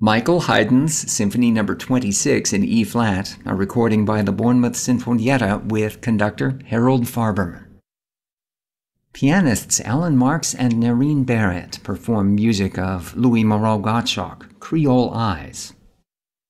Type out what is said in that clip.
Michael Haydn's Symphony No. 26 in E-flat, a recording by the Bournemouth Sinfonietta with conductor Harold Farber. Pianists Alan Marks and Nerine Barrett perform music of Louis Moreau Gottschalk, Creole Eyes.